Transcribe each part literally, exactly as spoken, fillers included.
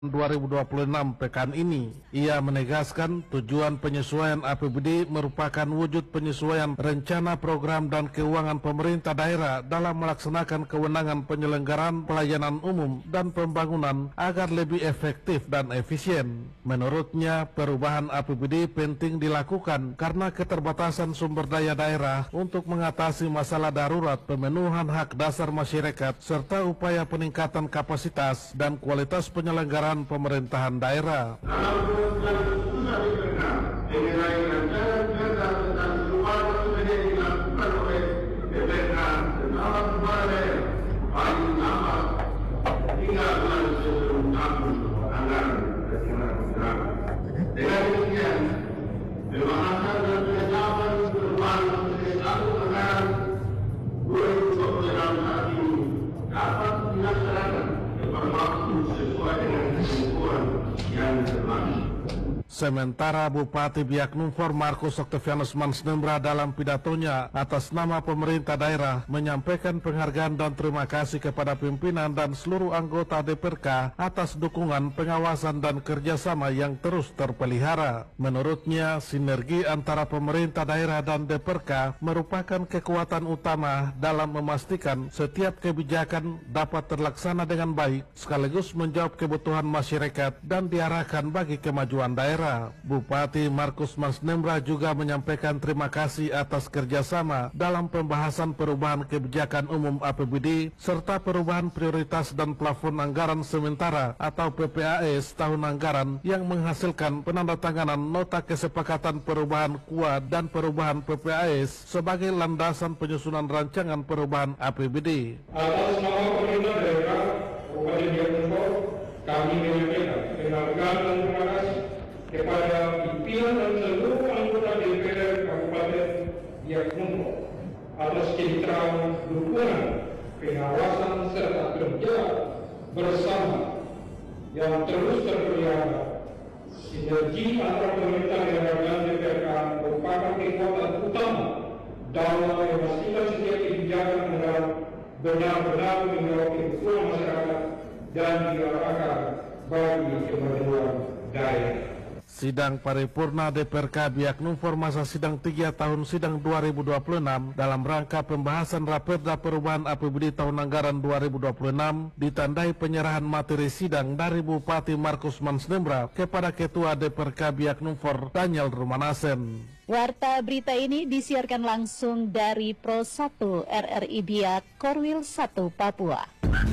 dua ribu dua puluh enam pekan ini. Ia menegaskan tujuan penyesuaian A P B D merupakan wujud penyesuaian rencana program dan keuangan pemerintah daerah dalam melaksanakan kewenangan penyelenggaraan pelayanan umum dan pembangunan agar lebih efektif dan efisien. Menurutnya, perubahan A P B D penting dilakukan karena keterbatasan sumber daya daerah untuk mengatasi masalah darurat, pemenuhan hak dasar masyarakat, serta upaya peningkatan kapasitas dan kualitas penyelenggaraan pemerintahan daerah. Sementara Bupati Biak Numfor Markus Octavianus Mansnembra dalam pidatonya atas nama pemerintah daerah menyampaikan penghargaan dan terima kasih kepada pimpinan dan seluruh anggota D P R K atas dukungan, pengawasan dan kerjasama yang terus terpelihara. Menurutnya, sinergi antara pemerintah daerah dan D P R K merupakan kekuatan utama dalam memastikan setiap kebijakan dapat terlaksana dengan baik sekaligus menjawab kebutuhan masyarakat dan diarahkan bagi kemajuan daerah. Bupati Markus Mansnembra juga menyampaikan terima kasih atas kerjasama dalam pembahasan perubahan kebijakan umum A P B D serta perubahan prioritas dan plafon anggaran sementara atau P P A S tahun anggaran yang menghasilkan penandatanganan nota kesepakatan perubahan K U A dan perubahan P P A S sebagai landasan penyusunan rancangan perubahan A P B D. Atas nama pemerintah daerah Kabupaten Biak Numfor, kami menyampaikan penghargaan dan terima kasih kepada pimpinan dan seluruh anggota D P R Kabupaten Biak Numfor atas citra dukungan, pengawasan serta kerja bersama yang terus terpelihara. Sinergi antara pemerintah daerah dan D P R K merupakan kekuatan utama dalam memastikan setiap kebijakan anggaran benar-benar menjawab kebutuhan masyarakat dan diarahkan bagi kemajuan daerah. Sidang paripurna D P R K Biak Numfor masa sidang tiga tahun sidang dua ribu dua puluh enam dalam rangka pembahasan Raperda perubahan A P B D tahun anggaran dua ribu dua puluh enam ditandai penyerahan materi sidang dari Bupati Markus Mansnembra kepada Ketua D P R K Biak Numfor Daniel Rumanasen. Warta berita ini disiarkan langsung dari Pro satu R R I Biak, Korwil satu, Papua.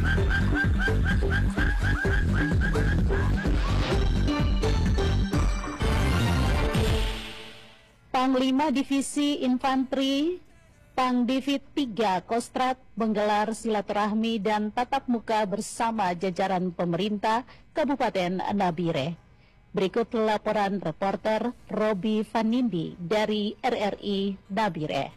Panglima Divisi Infanteri Pangdivit tiga Kostrat menggelar silaturahmi dan tatap muka bersama jajaran pemerintah Kabupaten Nabire. Berikut laporan reporter Robi Vanindi dari R R I Nabire.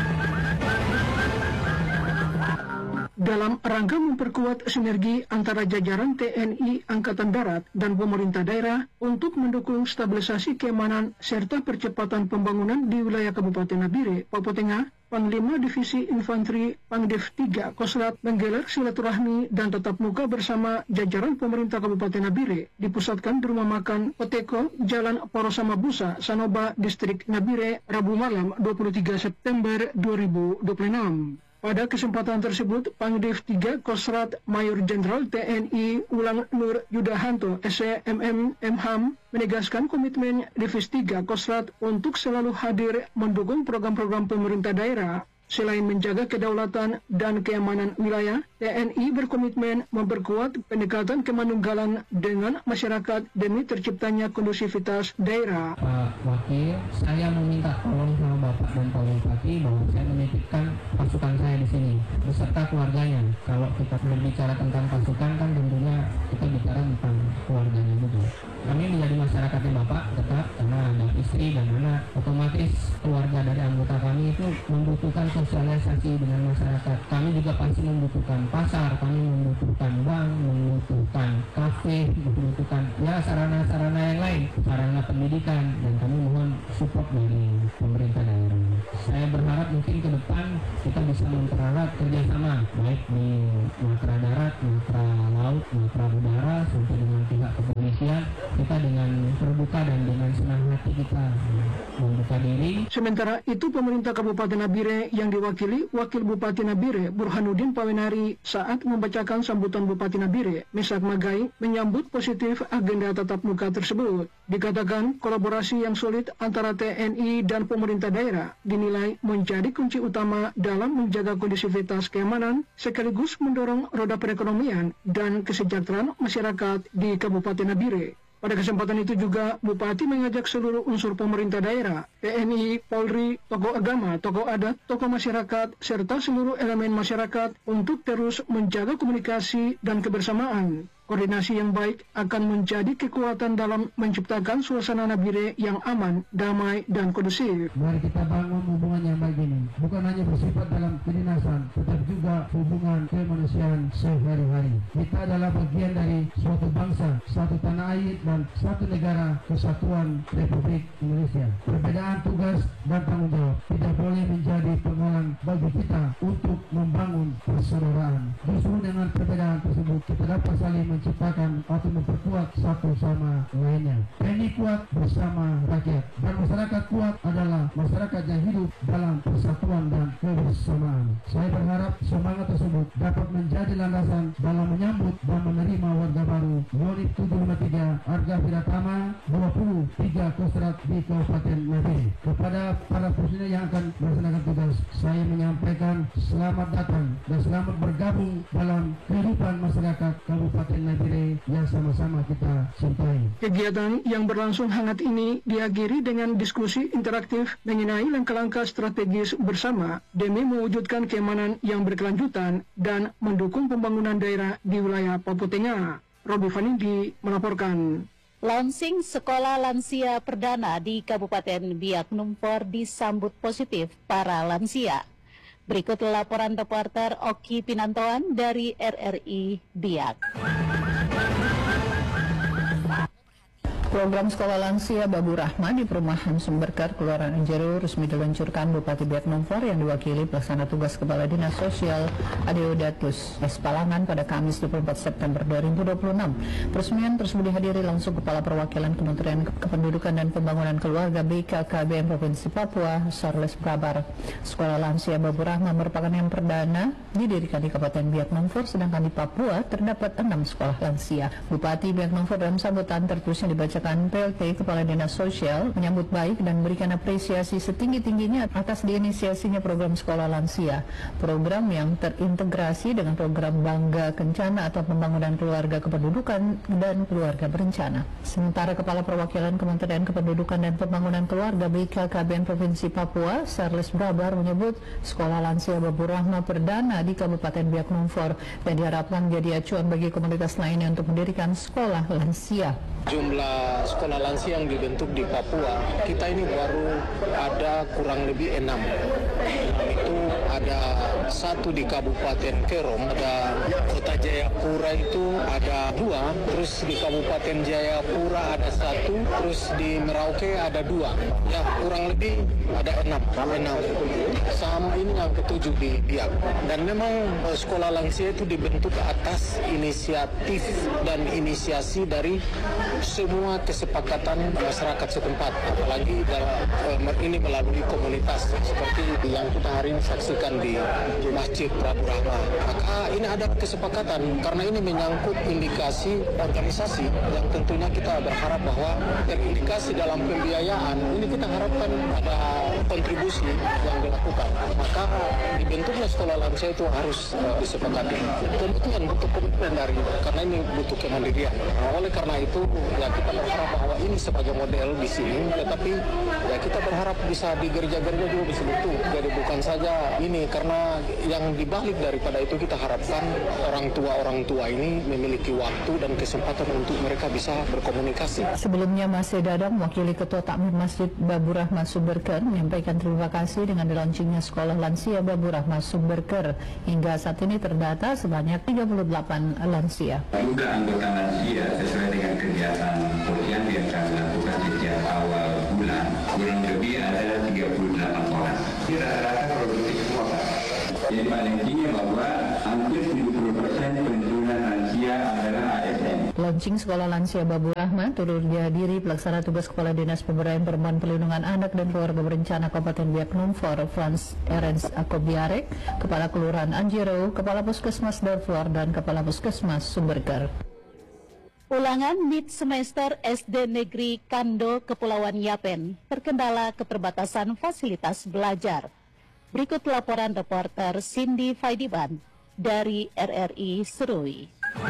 Dalam rangka memperkuat sinergi antara jajaran T N I Angkatan Darat dan pemerintah daerah untuk mendukung stabilisasi keamanan serta percepatan pembangunan di wilayah Kabupaten Nabire, Papua Tengah, Panglima Divisi Infanteri Pangdiv tiga Kostrat menggelar silaturahmi dan tatap muka bersama jajaran pemerintah Kabupaten Nabire dipusatkan di rumah makan Poteko, Jalan Porosama Busa, Sanoba, Distrik Nabire, Rabu malam dua puluh tiga September dua ribu dua puluh enam. Pada kesempatan tersebut, Pangdiv tiga Kostrat Mayor Jenderal T N I Ulang Nur Yudahanto S C M M M H A M menegaskan komitmen Divisi tiga Kostrat untuk selalu hadir mendukung program-program pemerintah daerah. Selain menjaga kedaulatan dan keamanan wilayah, T N I berkomitmen memperkuat pendekatan kemanunggalan dengan masyarakat demi terciptanya kondusivitas daerah. Pak Wakil, saya meminta tolong sama Bapak dan Pak Bupati bahwa saya menitipkan pasukan saya di sini beserta keluarganya. Kalau kita berbicara tentang pasukan kan tentunya kita bicara tentang keluarganya juga. Kami menjadi masyarakatnya Bapak tetap karena ada istri dan anak. Otomatis keluarga dari anggota kami itu membutuhkan sosialisasi dengan masyarakat. Kami juga pasti membutuhkan pasar, kami membutuhkan bank, membutuhkan kafe, membutuhkan ya sarana-sarana yang lain, sarana pendidikan, dan kami mohon support dari pemerintah daerah. Saya berharap mungkin ke depan kita bisa mempererat kerjasama baik di matra darat, matra laut, matra udara sampai dengan T pihak kepolisian, kita dengan terbuka dan dengan senang hati kita membuka diri. Sementara itu, pemerintah Kabupaten Nabire yang diwakili Wakil Bupati Nabire Burhanuddin Pawenari saat membacakan sambutan Bupati Nabire Mesak Magai menyambut positif agenda tatap muka tersebut. Dikatakan kolaborasi yang solid antara T N I dan pemerintah daerah dinilai menjadi kunci utama dalam menjaga kondisivitas keamanan sekaligus mendorong roda perekonomian dan kesejahteraan masyarakat di Kabupaten Nabire. Pada kesempatan itu juga, Bupati mengajak seluruh unsur pemerintah daerah, T N I, Polri, tokoh agama, tokoh adat, tokoh masyarakat, serta seluruh elemen masyarakat untuk terus menjaga komunikasi dan kebersamaan. Koordinasi yang baik akan menjadi kekuatan dalam menciptakan suasana Nabire yang aman, damai, dan kondusif. Mari kita bangun hubungan yang baik ini, bukan hanya bersifat dalam kedinasan, tetapi juga hubungan kemanusiaan sehari-hari. Kita adalah bagian dari suatu bangsa, satu tanah air, dan satu negara kesatuan Republik Indonesia. Perbedaan tugas dan tanggung jawab tidak boleh menjadi penghalang bagi kita untuk membangun persaudaraan. Justru dengan perbedaan tersebut, kita dapat saling menciptakan atau memperkuat satu sama lainnya. T N I kuat bersama rakyat, dan masyarakat kuat adalah masyarakat yang hidup dalam persatuan dan kebersamaan. Saya berharap semangat tersebut dapat menjadi landasan dalam menyambut dan menerima warga baru Unit tujuh lima tiga Arga Piratama dua puluh tiga Kostrad di Kabupaten Nabire. Kepada para personil yang akan melaksanakan tugas, saya menyampaikan selamat datang dan selamat bergabung dalam kehidupan masyarakat Kabupaten Nabire yang sama-sama kita cintai. Kegiatan yang berlangsung hangat ini diakhiri dengan diskusi interaktif mengenai langkah-langkah strategis bersama demi mewujudkan keamanan yang berkelanjutan dan mendukung pembangunan daerah di wilayah Papua Tengah. Robi Vanindi melaporkan. Launching Sekolah Lansia Perdana di Kabupaten Biak Numfor disambut positif para lansia. Berikut laporan reporter Oki Pinantoan dari R R I Biak. Program Sekolah Lansia Babu Rahma di Perumahan Sumberkar, Kelurahan Enjeru resmi diluncurkan Bupati Biak Numfor yang diwakili Pelaksana Tugas Kepala Dinas Sosial Adeodatus S. Palangan pada Kamis dua puluh empat September dua ribu dua puluh enam. Peresmian tersebut dihadiri langsung Kepala Perwakilan Kementerian Kependudukan dan Pembangunan Keluarga B K K B N Provinsi Papua, Charles Brabar. Sekolah Lansia Babu Rahma merupakan yang perdana didirikan di Kabupaten Biak Numfor, sedangkan di Papua terdapat enam sekolah lansia. Bupati Biak Numfor dalam sambutan tertulisnya dibaca P L T Kepala Dinas Sosial menyambut baik dan memberikan apresiasi setinggi-tingginya atas diinisiasinya program Sekolah Lansia, program yang terintegrasi dengan program Bangga Kencana atau Pembangunan Keluarga Kependudukan dan Keluarga Berencana. Sementara Kepala Perwakilan Kementerian Kependudukan dan Pembangunan Keluarga B K K B N Provinsi Papua, Charles Brabar, menyebut Sekolah Lansia Babu Rahma perdana di Kabupaten Biak Numfor dan diharapkan menjadi acuan bagi komunitas lainnya untuk mendirikan sekolah lansia. Jumlah sekolah lansia yang dibentuk di Papua, kita ini baru ada kurang lebih enam. Itu ada satu di Kabupaten Kerom, ada Kota Jayapura itu ada dua, terus di Kabupaten Jayapura ada satu, terus di Merauke ada dua. Ya, kurang lebih ada enam. enam. Sama ini yang ketujuh di Biak. Dan memang sekolah lansia itu dibentuk atas inisiatif dan inisiasi dari semua kesepakatan masyarakat setempat, apalagi dalam, ini melalui komunitas seperti yang kita hari ini saksikan di Masjid Babu Rahma. Maka ini ada kesepakatan karena ini menyangkut indikasi organisasi yang tentunya kita berharap bahwa terindikasi dalam pembiayaan ini kita harapkan ada kontribusi yang dilakukan. Maka dibentuknya sekolah lansia itu harus uh, disepakati. Kemudian butuh komitmen dari karena ini butuh kemandirian. Nah, oleh karena itu ya kita berharap bahwa ini sebagai model di sini, tetapi ya kita berharap bisa di gereja-gereja juga bisa bentuk. Jadi bukan saja ini, karena yang dibalik daripada itu kita harapkan orang tua-orang tua ini memiliki waktu dan kesempatan untuk mereka bisa berkomunikasi. Sebelumnya Mas Dadang, wakili Ketua Takmir Masjid Babu Rahma Sumberker, menyampaikan terima kasih dengan dilaunchingnya Sekolah Lansia Babu Rahma Sumberker. Hingga saat ini terdata sebanyak tiga puluh delapan lansia. Jumlah anggota lansia sesuai dengan kegiatan posyandu yang kami lakukan sejak awal bulan kurang lebih ada tiga puluh delapan orang. Ini rata-rata produktif semua, Pak. Jadi paling tinggi bahwa hampir tujuh puluh persen pensiunan lansia adalah A S N. Launching Sekolah Lansia Babu Rahman turut dihadiri pelaksana tugas Kepala Dinas Pemberdayaan Perempuan Perlindungan Anak dan Keluarga Berencana Kabupaten Biak Numfor, Frans Ernst Akobiarek, Kepala Kelurahan Anjero, Kepala Puskesmas Darfur, dan Kepala Puskesmas Sumberker. Ulangan mid semester S D Negeri Kando Kepulauan Yapen terkendala keterbatasan fasilitas belajar. Berikut laporan reporter Cindy Faidiban dari R R I Serui.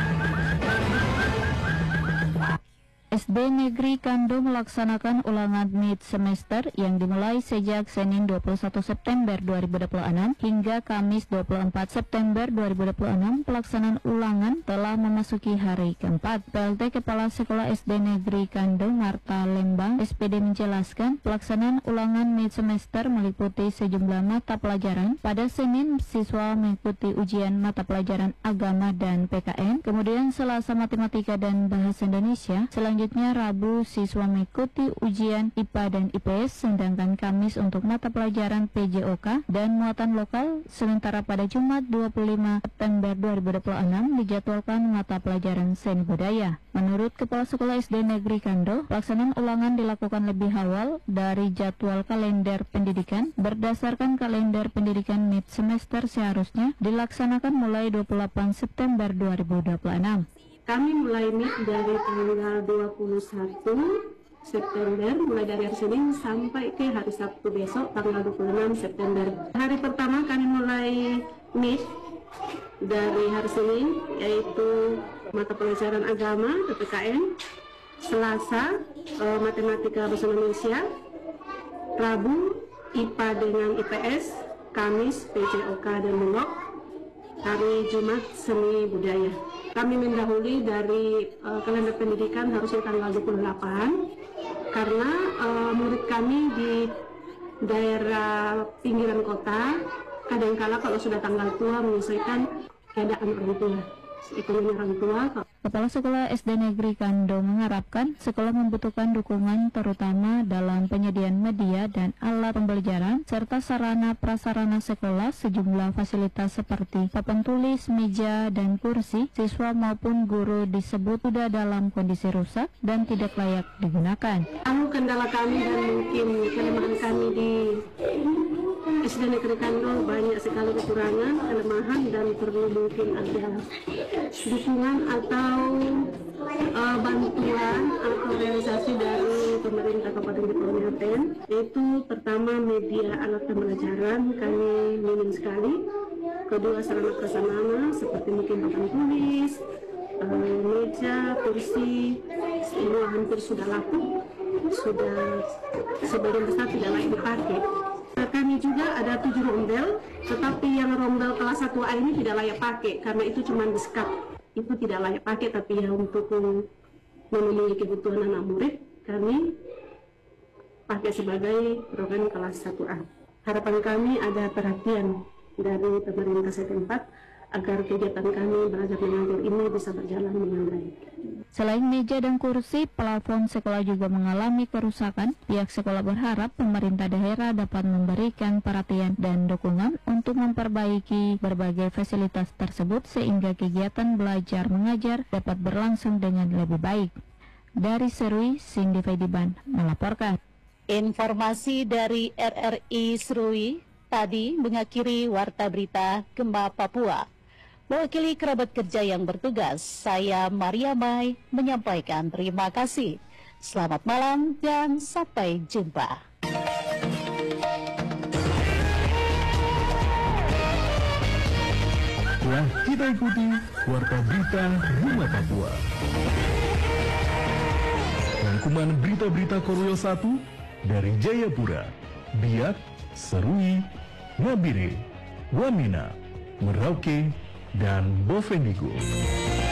S D Negeri Kando melaksanakan ulangan mid semester yang dimulai sejak Senin dua puluh satu September dua ribu dua puluh enam hingga Kamis dua puluh empat September dua ribu dua puluh enam. Pelaksanaan ulangan telah memasuki hari keempat. P L T Kepala Sekolah S D Negeri Kando Marta Lembang S P D menjelaskan pelaksanaan ulangan mid semester meliputi sejumlah mata pelajaran. Pada Senin siswa mengikuti ujian mata pelajaran agama dan P K N, kemudian Selasa matematika dan bahasa Indonesia. Selanjutnya Selanjutnya Rabu siswa mengikuti ujian I P A dan I P S, sedangkan Kamis untuk mata pelajaran P J O K dan muatan lokal. Sementara pada Jumat dua puluh lima September dua ribu dua puluh enam dijadwalkan mata pelajaran seni budaya. Menurut Kepala Sekolah S D Negeri Kando, pelaksanaan ulangan dilakukan lebih awal dari jadwal kalender pendidikan. Berdasarkan kalender pendidikan mid semester seharusnya dilaksanakan mulai dua puluh delapan September dua ribu dua puluh enam. Kami mulai mid dari tanggal dua puluh satu September, mulai dari hari Senin sampai ke hari Sabtu besok tanggal dua puluh enam September. Hari pertama kami mulai mid dari hari Senin, yaitu mata pelajaran agama P P K N, Selasa eh, matematika bahasa Indonesia, Rabu I P A dengan I P S, Kamis P J O K dan Mulok, hari Jumat seni budaya. Kami mendahului dari uh, kalender pendidikan harusnya tanggal dua puluh delapan karena uh, murid kami di daerah pinggiran kota kadangkala kalau sudah tanggal tua menyesuaikan keadaan orang tua, ekonomi orang tua. Kepala Sekolah S D Negeri Kando mengharapkan sekolah membutuhkan dukungan terutama dalam penyediaan media dan alat pembelajaran serta sarana prasarana sekolah. Sejumlah fasilitas seperti papan tulis, meja, dan kursi siswa maupun guru disebut sudah dalam kondisi rusak dan tidak layak digunakan. Lalu kendala kami dan mungkin kelemahan kami di S D Negeri Kando banyak sekali kekurangan, kelemahan, dan perlu mungkin ada dukungan atau uh, bantuan atau realisasi dari pemerintah Kabupaten Kepulauan Yapen. Itu pertama media alat pembelajaran kami minim sekali. Kedua sarana prasarana seperti mungkin papan tulis, uh, meja, kursi, semua hampir sudah laku, sudah sebagian besar tidak layak dipakai. Kami juga ada tujuh rombel, tetapi yang rombel kelas satu A ini tidak layak pakai karena itu cuma disekap. Itu tidak layak pakai, tapi ya untuk memenuhi kebutuhan anak murid kami pakai sebagai program kelas satu A. Harapan kami ada perhatian dari pemerintah setempat agar kegiatan kami belajar mengajar ini bisa berjalan dengan baik. Selain meja dan kursi, plafon sekolah juga mengalami kerusakan. Pihak sekolah berharap pemerintah daerah dapat memberikan perhatian dan dukungan untuk memperbaiki berbagai fasilitas tersebut sehingga kegiatan belajar mengajar dapat berlangsung dengan lebih baik. Dari Serui, Cindy Faidiban melaporkan. Informasi dari R R I Serui tadi mengakhiri Warta Berita Gempa Papua. Mewakili kerabat kerja yang bertugas, saya Maria Mai menyampaikan terima kasih. Selamat malam dan sampai jumpa. Telah kita ikuti Warta Berita Rumah Papua. Rangkuman berita-berita Korwil satu dari Jayapura, Biak, Serui, Nabire, Wamena, Merauke, dan Bovendigul.